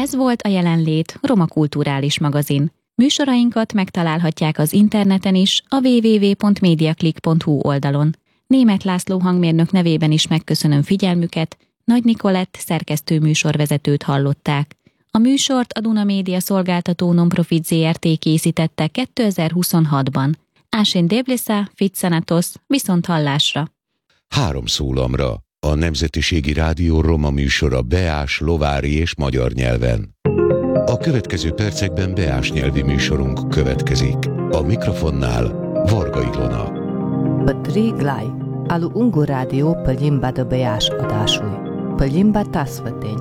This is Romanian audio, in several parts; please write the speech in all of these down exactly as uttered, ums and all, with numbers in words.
Ez volt a Jelenlét Roma Kulturális Magazin. Műsorainkat megtalálhatják az interneten is, a double-u double-u double-u pont mediaclick pont hu oldalon. Németh László hangmérnök nevében is megköszönöm figyelmüket, Nagy Nikolett szerkesztő műsorvezetőt hallották. A műsort a Duna Média szolgáltató Nonprofit zé er té készítette kétezer-huszonhatban. Ásén Déblésza, Fitszanatos, viszont hallásra. Három szólamra. A Nemzetiségi Rádió roma műsora beás, lovári és magyar nyelven. A következő percekben beás nyelvi műsorunk következik. A mikrofonnál Varga Ilona. Pătri Glai, alu Ungur Rádió pe limba de beás adásúj, pe limba tasvăteni.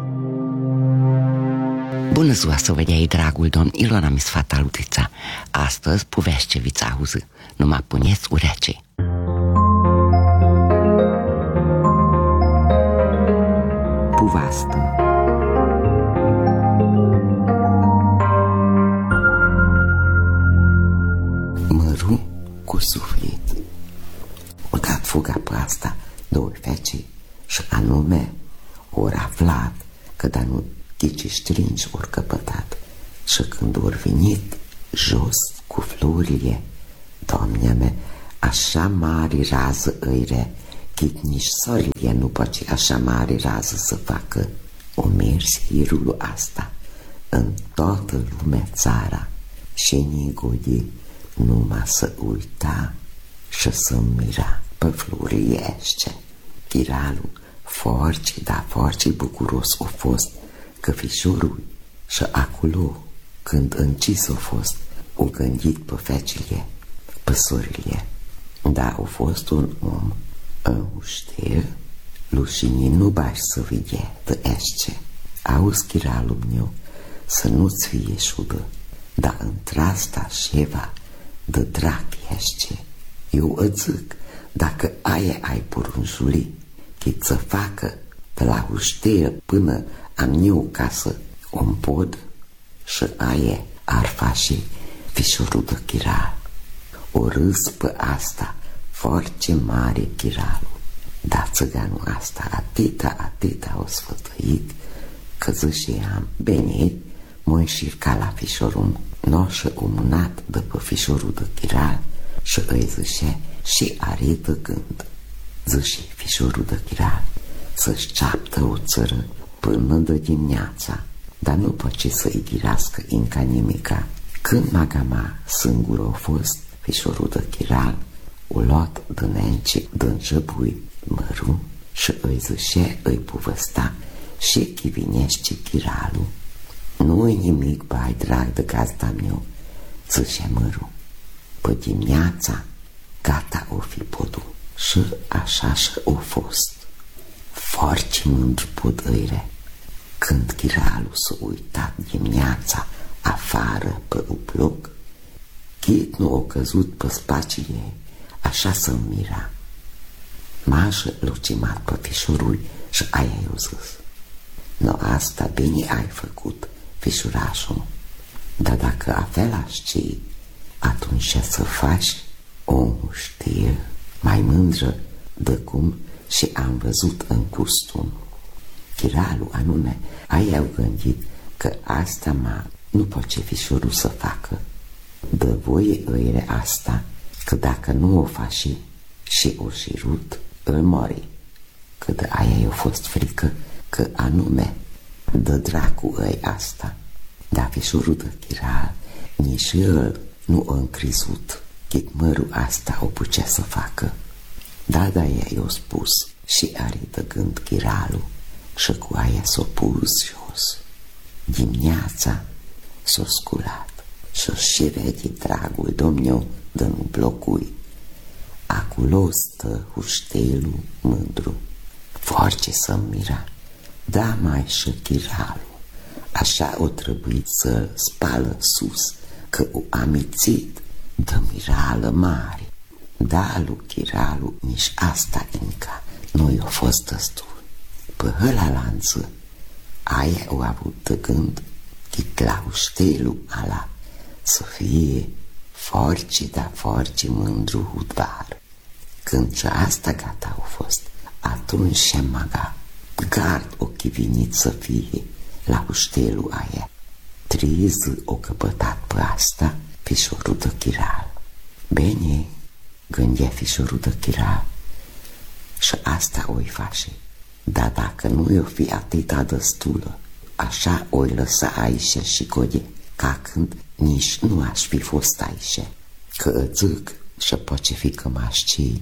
Bună ziua, săvădiai, dragul domn, Ilona mi sfata Lutița. Astăzi, Puveșcevița auză, numai puneți urecei. Puvastă. Măru cu suflet. Odată fuga pe asta două fecii și anume ori aflat că dar nu ghici stringi ori căpătat și când ori venit jos cu florile, Doamne me, așa mare rază îire, chit nici sorile nu poate așa mare rază să facă. O mers hirul asta în toată lumea țara și nigodi numai să uita și să mira pe florile astea. Chiralul foarte, da foarte bucuros a fost că fișorul și acolo când încis a fost o gândit pe fecile, pe sorile. Da, a fost un om înștel, lușinii nu bași să vede de esce. Auzi, chiralul meu, să nu-ți fie șudă, dar într-asta șeva de drac esce. Eu îți zic, dacă aia ai porunjuli, chit să facă de la uștel până am eu casă un pod și aia ar face fișorul de chiral. O râs pe asta foarte mare chiralul. Dar țăganul asta atâta, atâta o sfătuit că ziceam, bine, mă înșirca la fișorul noșă umunat de pe fișorul de chiral și îi zice și are de gând. Zice fișorul de chiral să-și ceaptă o țără până de dimineața, dar nu poate să-i ghirească încă nimica. Când magama singură a fost, fișorul de chiral o luat dănence dânjăbui Măru și îi zice, îi povăsta și chivinește chiralul. Nu-i nimic, bai, drag de gazda meu, zice Măru. Pe dimineața gata o fi podul și așa și o fost. Foarte mândru pod îire. Când chiralul s-a uitat dimineața afară pe uploc, chit nu a căzut pe spacii ei, așa să mira. Mașă l-a cimat pe fișorul și aia i-a zis, no, asta bine ai făcut, fișurașul, dar dacă avea știi, atunci ce să faci? Omul știe mai mândră de cum și am văzut în costum. Chiralul anume, aia au gândit că asta ma nu poate fișorul să facă. De voie îire asta, că dacă nu o faci și o șirut, îl mori. Că de aia i-a fost frică că anume de dracu îi asta. Dar fișorul de chiral nici el nu a încrizut chit mărul asta o putea să facă. Da, da, ea i-a spus și are de gând chiralul și cu aia s-a pus jos. Dimineața s-a sculat și și vede dragul domnul de nu blocui. Acolo stă uștelul mândru, foarte să mira, da mai și chiralul. Așa o trebuit să spală sus, că o amițit de mirală mare. Da, lui chiralul nici asta încă nu i-a fost destul. Pe hăla lanță, aia au avut de gând chit la uștelul ala să fie foarte, da foarte mândru hudbar. Când ce asta gata au fost, atunci și maga, gard o chivinit să fie la uștelul aia. Trei zi o căpătat pe asta fișorul de chiral. Bine, gândea fișorul de chiral, și asta o-i face. Dar dacă nu i-o fi atâta destulă, așa o-i lăsa aici și Gode, ca când nici nu aș fi fost aici. Că zic și poate fi că m-aș ci,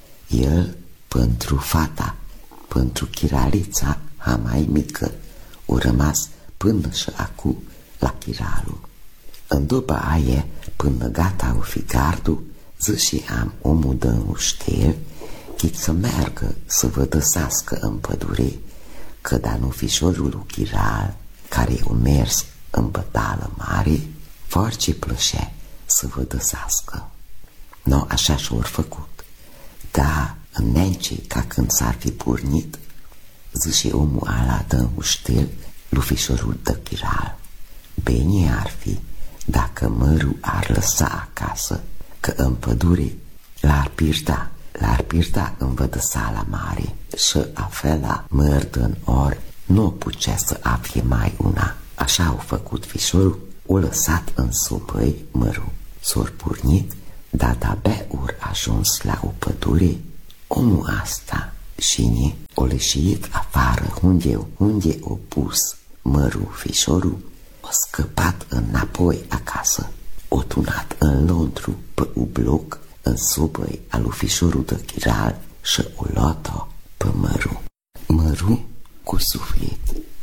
el pentru fata, pentru chiralița a mai mică, o rămas până și acu la chiralul. În după aia, până gata o fi gardul, zi și am omul de uștel, chit să meargă să vă dăsească în pădure, că da nu fișorul lui Chiral, care o mers în bătală mare, foarte plășea să vă dăsească. No, așa și-or făcut. Da, în nence, ca când s-ar fi pornit, zi și omul ala de uștel lui fișorul de Chiral. Bine ar fi dacă mărul ar lăsa acasă, că în pădure l-ar pierda, l-ar pierda în vădăsala mare și afela măr din or nu pucea să afle mai una. Așa au făcut fișorul, o lăsat în supăi mărul. S-or pornit, dar de-abia ori ajuns la o pădure, omul asta și o leșit afară unde, unde o pus mărul fișorul, o scăpat înapoi acasă, o tunat în Londru pe un bloc în supăi al lui fișorul de Chiral și o luat-o pe mărul. Mărul cu suflet.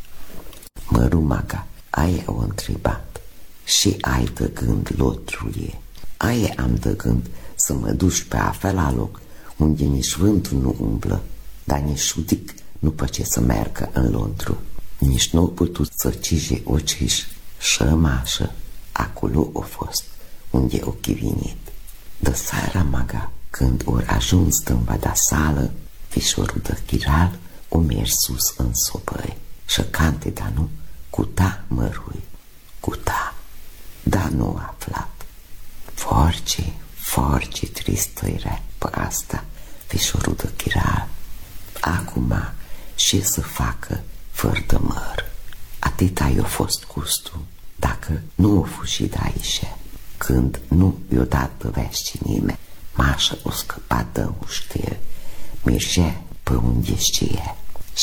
Mărul maga, aia o întrebat, și ai de gând lotrulie? Aia am de gând să mă duci pe afela loc unde nici vântul nu umblă, dar nici șudic nu poate să meargă în Londru. Nici nu au putut să cije ociși și rămașă. Acolo o fost unde o chivinit. De seara maga, când ori ajuns în vădasală, fișorul de Chiral o mers sus în supăi și cante, dar nu, cuta mărui, cuta, dar nu a aflat. Foarte, foarte tristă era pe asta fișorul de Chiral. Acum, ce să facă fără de măr? Atâta i-a fost gustul, dacă nu o fugit de aici. Când nu i-o dat de vești nimeni, Mașa o scăpat de uștel, mergea pe unde știe,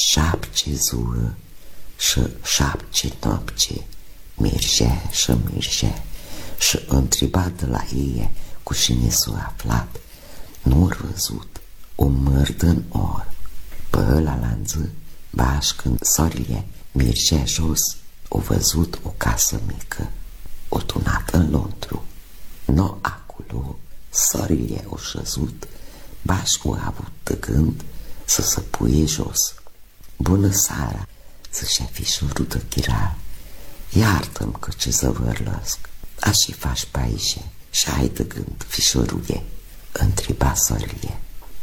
șapte zuă și șapte nopte, mergea și mergea și întreba de la ei cu cine s-a aflat, nu-or văzut un măr din or. Pe ăla lanză, baș când sorile mergea jos, o văzut o casă mică, o tunat în Londru. No acolo, sorile o șăzut, baș o avut de gând să se puie jos. Bună seara, zicea fișorul de Chiral, iartă-mi că ce zăvârlăsc, așa faci pe aici și ai de gând, fișorule, întreba sorile.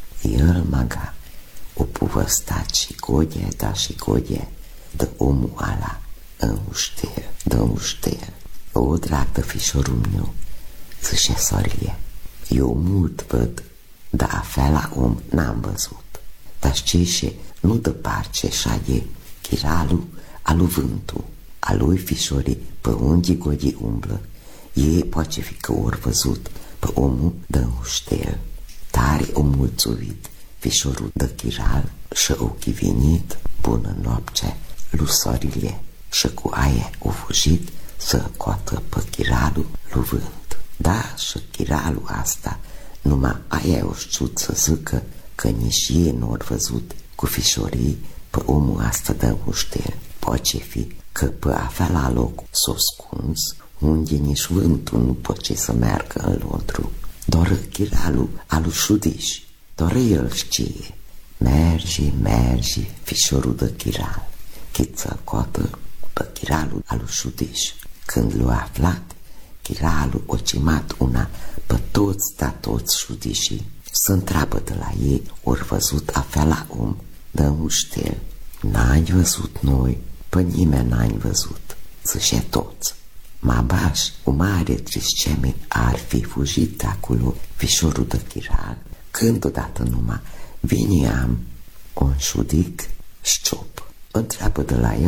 El maga o povăstat și Godea, da și Godea, de omul ala în uștel, de uștel. O, drag de fișorul meu, zicea sorile, eu mult văd, dar afela om n-am văzut. Dar știi și nu departe șade Chiralul alu vântul, a lui fișorii pe unde Godii umblă, ei poate fi că ori văzut pe omul de uștel. Tare o mulțumit fișorul de Chiral și o chivinit bună noapte lui sorile și cu aia o fugit să coată pe Chiralul lui vânt. Da, și Chiralul asta numai aia o știut să zică că nici ei nu au văzut cu fișorii pe omul asta de uștel. Poate fi că pe afela loc s-o scuns unde nici vântul nu poate să meargă în Londru. Doar Chiralul alu șudiș, doar el știe. Merge, merge, fișorul de Chiral, chit să coată pe Chiralul alu șudiș. Când l-a aflat, Chiralul o cimat una pe toți, da toți șudișii, să întreabă de la ei ori văzut afela om de uștel. N-ai văzut noi, pe nimeni n-ai văzut, zicea toți. Ma baș, o mare tristețe ar fi fugit de acolo fișorul de Chiral, când odată numai vine am un șudic șciop. Întreabă de la el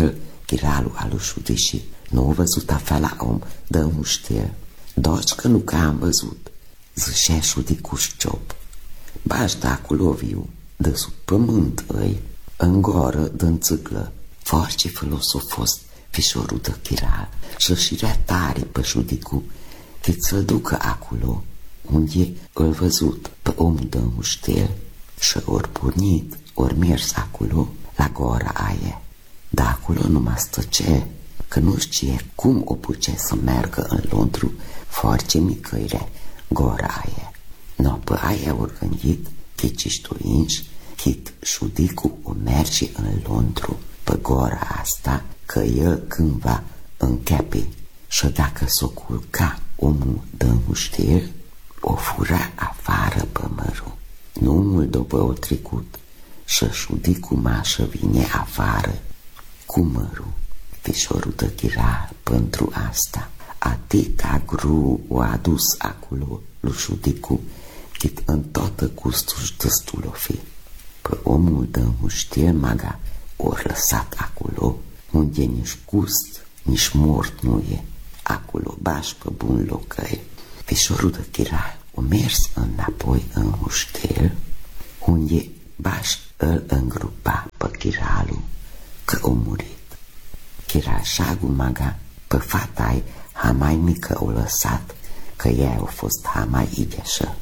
chiralul alușului și nu a văzut afela om, dă muștel. Doci că nu că am văzut, zicea șudicu șciop. Bași da acolo viu, de sub pământ îi, în goră, dă-n țâclă. Foarte folos a fost fișorul de chiral și șirea tare pe șudicu, că să-l ducă acolo, unde îl văzut pe omul de muștel și ori pornit, ori mers acolo, la gora aia. Dar acolo numai stăce, că nu știe cum o puce să meargă în Londru, foarte micăire, gora aia. No, pe aia ori gândit, chiciștul inși, chit șudicu o merge în Londru, pe gora asta, că el cândva închepe. Și dacă s-o culca omul de muștel, o fura afară pe mărul. Nu mult după o trecut și șudicu mașă vine afară cu mărul. Fișorul de chiral pentru asta atâta gru o adus acolo lui șudicu, cât în toată gustul destul o fi. Pe omul de muștel maga ori lăsat acolo, unde nici gust, nici mort nu e. Acolo bași pe bun locăi. Fișorul de chiral o mers înapoi în muștel, unde bași îl îngrupa pe chiralul, că o murit. Chiralșagul maga pe fata-i ha mai mică o lăsat, că ea a fost ha mai ideșă.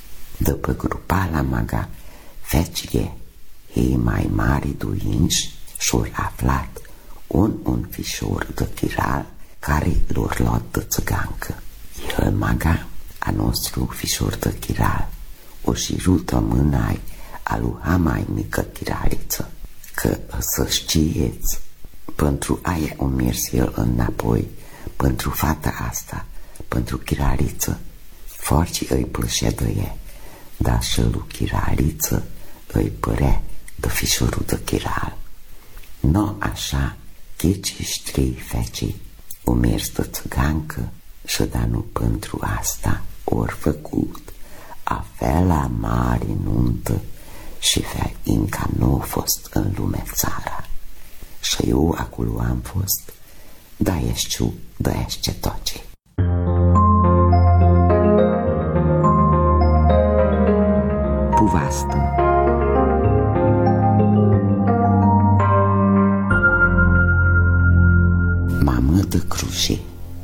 După grupala maga, fecile ei mai mari duinși și-or aflat un un fișor de chiral care l-or luat de țăgancă. El maga a nostru fișor de chiral o șirută mâna-i a lui ha mai mică chiraliță, că să știeți, pentru aia o mers el înapoi, pentru fata asta, pentru chiraliță. Foarte îi plășea de ea, dar și lui chiraliță îi părea de fișorul de chiral. No așa, chiciși trei fecii o mers de țăgancă și da nu pentru asta ori făcut afela mare nuntă și fea încă nu a fost în lume țara. Și eu acolo am fost, da eștiu, da ește toce. Puvastă. Mamă de cruce.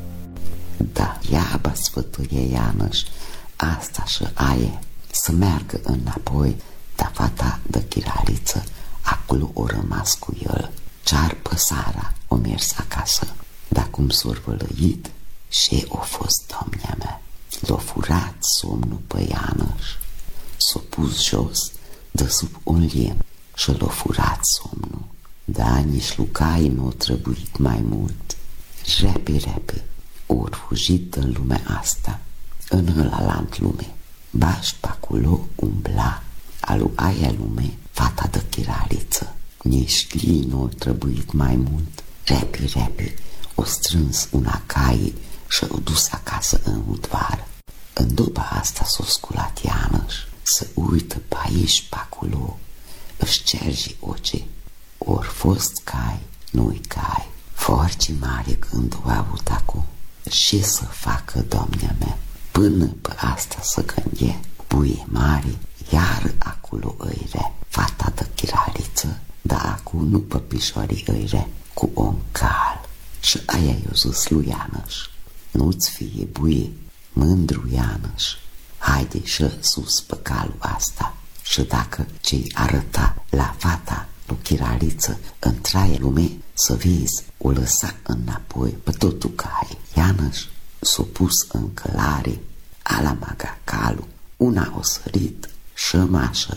Da, ea bă sfătuie Ianăș, asta și aie, să meargă înapoi, dar fata de chiraliță acolo o rămas cu el. Cear pe Sara o mers acasă, dar cum s-or vălăit și o fost domnea mea. L-a furat somnul pe Ianăș, s-a pus jos de sub un lemn și l-a furat somnul. Da, nici lucai nu a trebuit mai mult. Repe, repe, ori fugit în lumea asta, în ălalant lume. Bași pe acolo umbla, alu aia lume, fata de chiraliță. Nici lii nu a trebuit mai mult. Repe, repe, o strâns una caie și o dus acasă în udvar. În după asta s-o sculat Ianăș, să uită pe aici, pe acolo, își cerge oce. Ori fost cai, nu-i cai. Foarte mare gând o avut acum. Ce să facă, doamnea mea? Până pe asta să gândie, buie mare, iar acolo îi re, fata de chiraliță, dar acum nu pe pișorii îi re, cu un cal. Și aia i-o zis lui Ianăș, nu-ți fie buie, mândru Ianăș, haide și sus pe calul asta. Și dacă ce-i arăta la fata lui chiraliță într-aia lume, să vezi, o lăsa înapoi pe totul cai. Ianăș s-o pus în călare, ala maga calul, una o sărit și mașă,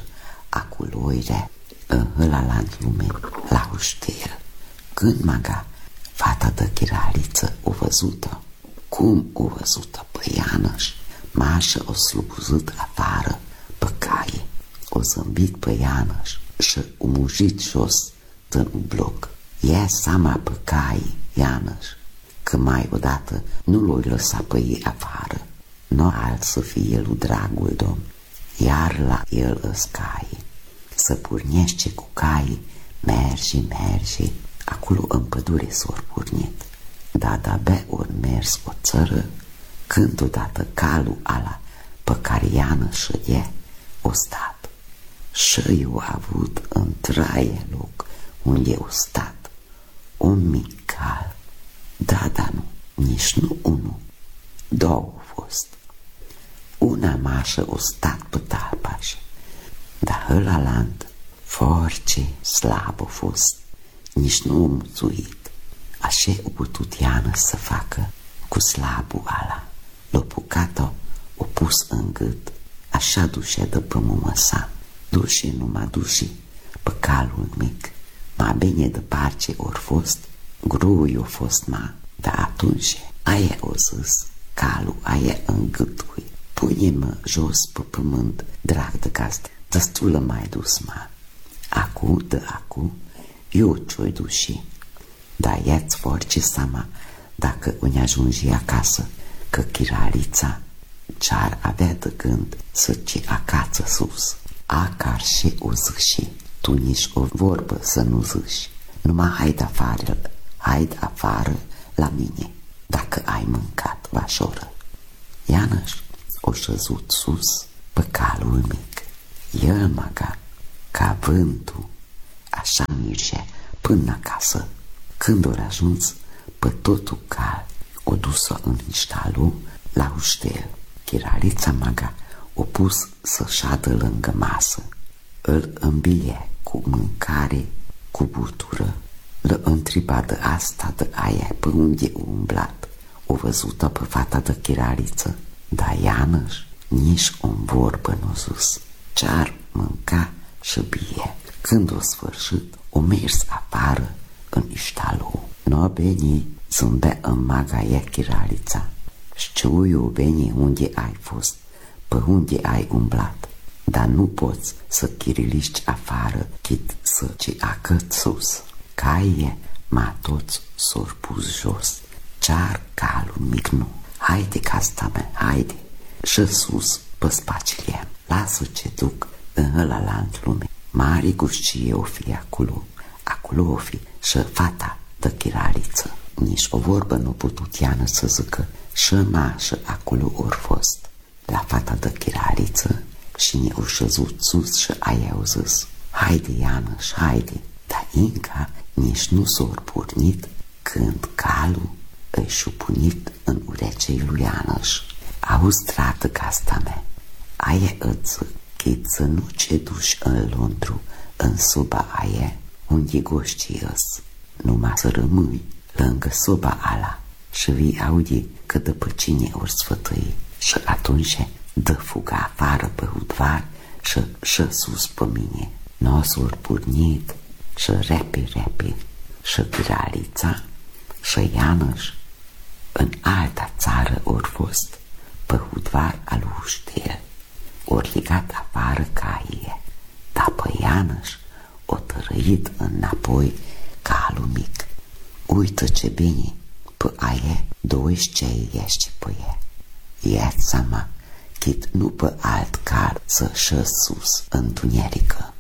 aculoire în ălalant lume, la uștel. Când maga, fata de chiraliță o văzută, cum o văzută pe Ianăș, mașă o slupuzit afară pe caie, o zâmbit pe Ianăș și o mujit jos din un bloc. Ia seama pe caie, Ianăș, că mai odată nu l-o lăsa pe ei afară. Nu alt să fie lui dragul domn, iar la el îs caie. Să purnește cu caie, merge, merge, Acolo în pădure s-or pornit, dar de-abia ori mers o țără, când odată calul ala pe care Iană șădea o stat. Și eu a avut în traie loc unde o stat un mic cal, da, da, nu, nici nu unul, două au fost. Una mașă o stat pe talpaș, dar ăla lant foarte slab a fost, nici nu a mulțuit. Așa o putut Iană să facă cu slabul ala. L-o pucat-o, o pus în gât, așa dușea de pe mumă sa, dușe numai dușe pe calul mic. Mai bine de parce ori fost, grui o fost ma, dar atunci aia o zis, calul aia în gâtui, pune-mă jos pe pământ, drag de gazdă, destulă mai dus ma. Acu, de acu, eu ce-o duși, dar ia-ți force seama dacă îmi ajungi acasă, că chiralița ce-ar avea de gând să ce acață sus. Acar și o ziși, tu nici o vorbă să nu ziși, numai haide afară, haide afară la mine, dacă ai mâncat vașoră. Ianăș o șezut sus pe calul mic, el maga ca vântul, așa mirșea până acasă. Când ori ajuns pe totul cal, o dus-o în niștalul la uștel. Chiralița maga o pus să șadă lângă masă, îl îmbie cu mâncare, cu butură, l întreba de asta, de aia, pe unde o umblat. O văzută pe fata de chiraliță, dar Ianăș nici o vorbă nu zus, ce-ar mânca și bie. Când o sfârșit, o mers afară în iștalul. No, beni, zâmbea în maga ea chiralița. Știu eu bine unde ai fost, pe unde ai umblat, dar nu poți să chiriliști afară, chit să ce acăt sus. Caie, ma toți s-or pus jos, ce-ar calul mic nu. Haide, casta mea, haide, și sus pe spacile. Lasă ce duc în ăla lant lume. Mari gușcie o fi acolo, acolo o fi și fata de chiraliță. Nici o vorbă nu putut Iană să zică, și mașă acolo ori fost. La fata de chiraliță și ne-o șezut sus și aia au zis, haide Ianăș, haide, dar încă nici nu s-or pornit când calul îi șupunit în urecei lui Ianăș. Auzi, trată casta mea, aia îți zic, să nu ce duși în Londru, în soba aia, unde goștii îs, numai să rămâi lângă soba ala și vii aude că după cine ori sfătăi. Și atunci dă fuga afară pe hudvar și, și sus pe mine. Nosul pornit și repi, repi și chiralița și Ianăș în alta țară ori fost pe hudvar al uștel. Ori legat afară caie, dar pe Ianăș o tărăit înapoi calul mic. Uită ce bine, pe aia doiși ce ești pe ea. Ia-ți seama, chit nu pe alt cal să șă sus în tunerică.